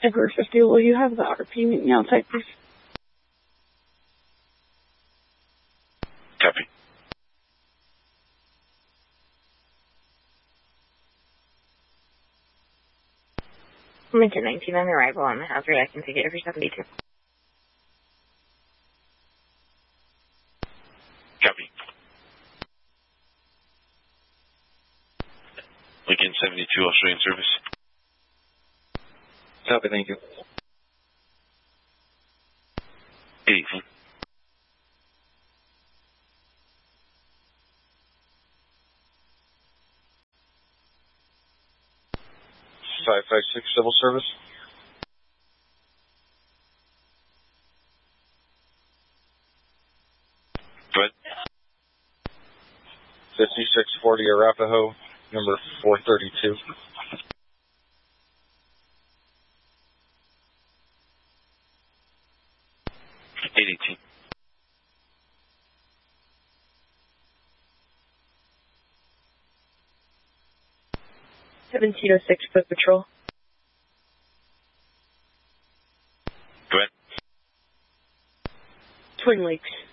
Edward 50, will you have the RP meet me outside, please? Copy. Lincoln 19 on arrival on the hazard. I can take it every 72. Copy. Lincoln 72, I'll show you in service. Copy, thank you. 18. (556) civil service. Go ahead. 5640 Arapahoe, number 432. 818. Foot patrol. Go ahead. Twin Lakes.